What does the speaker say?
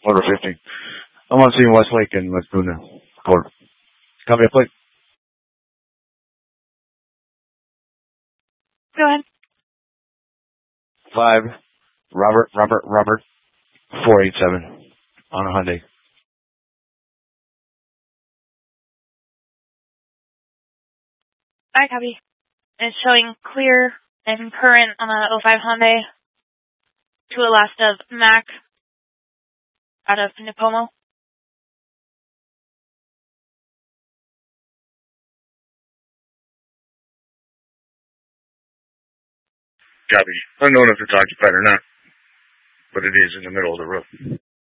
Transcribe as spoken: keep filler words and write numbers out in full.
Order fifteen. I'm on scene Westlake and Laguna. Court. Copy a plate. Go ahead. Five. Robert, Robert, Robert. four eight seven. On a Hyundai. I copy. It's showing clear and current on the oh five Hyundai to a last of Mac out of Nipomo. Copy. Unknown if it's occupied or not, but it is in the middle of the road.